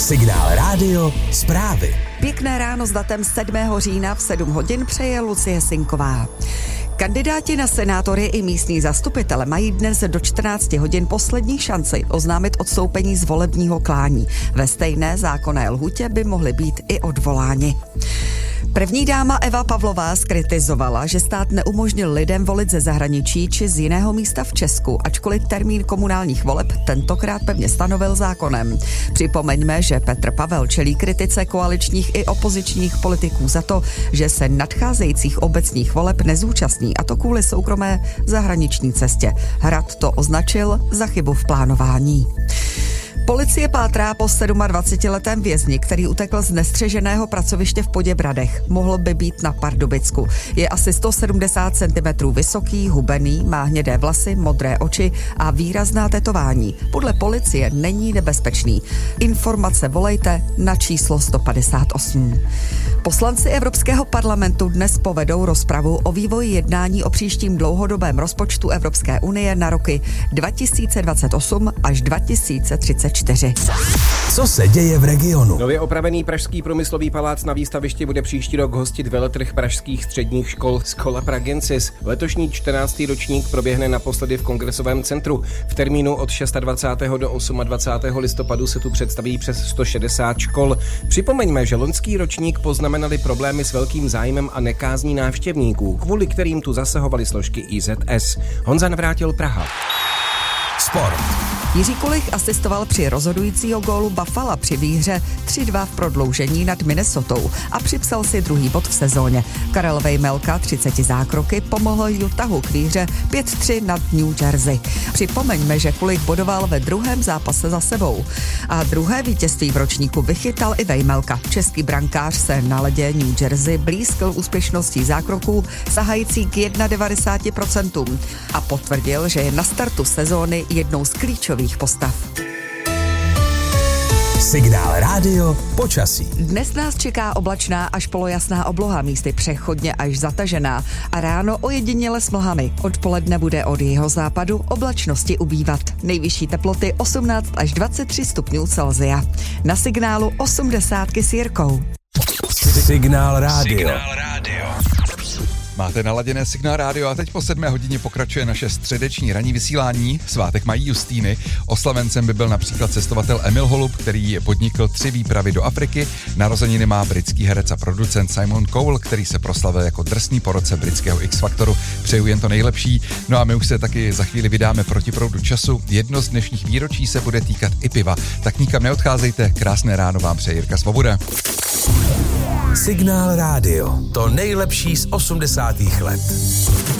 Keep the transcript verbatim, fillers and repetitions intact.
Signál rádio, zprávy. Pěkné ráno s datem sedmého října v sedm hodin přeje Lucie Sinková. Kandidáti na senátory i místní zastupitele mají dnes do čtrnácti hodin poslední šanci oznámit odstoupení z volebního klání. Ve stejné zákonné lhůtě by mohli být i odvoláni. První dáma Eva Pavlová zkritizovala, že stát neumožnil lidem volit ze zahraničí či z jiného místa v Česku, ačkoliv termín komunálních voleb tentokrát pevně stanovil zákonem. Připomeňme, že Petr Pavel čelí kritice koaličních i opozičních politiků za to, že se nadcházejících obecních voleb nezúčastní, a to kvůli soukromé zahraniční cestě. Hrad to označil za chybu v plánování. Policie pátrá po dvacetisedmiletém vězni, který utekl z nestřeženého pracoviště v Poděbradech. Mohl by být na Pardubicku. Je asi sto sedmdesát centimetrů vysoký, hubený, má hnědé vlasy, modré oči a výrazná tetování. Podle policie není nebezpečný. Informace volejte na číslo sto padesát osm. Poslanci Evropského parlamentu dnes povedou rozpravu o vývoji jednání o příštím dlouhodobém rozpočtu Evropské unie na roky dva tisíce dvacet osm až dva tisíce třicet čtyři. Co se děje v regionu? Nově opravený Pražský průmyslový palác na výstavišti bude příští rok hostit veletrh pražských středních škol Schola Pragensis. Letošní čtrnáctý ročník proběhne naposledy v Kongresovém centru. V termínu od dvacátého šestého do dvacátého osmého listopadu se tu představí přes sto šedesát škol. Připomeňme, že loňský ročník poznamenali problémy s velkým zájmem a nekázní návštěvníků, kvůli kterým tu zasahovaly složky I Z S. Honza Navrátil, Praha. Sport. Jiří Kulich asistoval při rozhodujícího gólu Buffalo při výhře tři dva v prodloužení nad Minnesotou a připsal si druhý bod v sezóně. Karel Vejmelka třiceti zákroky pomohl Utahu k výhře pět tři nad New Jersey. Připomeňme, že Kulich bodoval ve druhém zápase za sebou. A druhé vítězství v ročníku vychytal i Vejmelka. Český brankář se na ledě New Jersey blízkl úspěšností zákroků sahající k devadesát jedna procent a potvrdil, že je na startu sezóny jednou z klíčových postav. Signál rádio, počasí. Dnes nás čeká oblačná až polojasná obloha, místy přechodně až zatažená a ráno ojediněle s mlhami. Odpoledne bude od jihozápadu oblačnosti ubývat. Nejvyšší teploty osmnáct až dvacet tři stupňů Celsia. Na signálu osmdesátky s Jirkou. Signál rádio. Signál rádio. Máte naladěné Signál rádio a teď po sedmé hodině pokračuje naše středeční ranní vysílání. Svátek mají Justýny. Oslavencem by byl například cestovatel Emil Holub, který podnikl tři výpravy do Afriky. Narozeniny má britský herec a producent Simon Cowell, který se proslavil jako drsný porotce britského X-Faktoru. Přeju jen to nejlepší. No a my už se taky za chvíli vydáme proti proudu času. Jedno z dnešních výročí se bude týkat i piva. Tak nikam neodcházejte. Krásné ráno vám přeje Jirka Svoboda. Signál rádio. To nejlepší z osmdesátých let.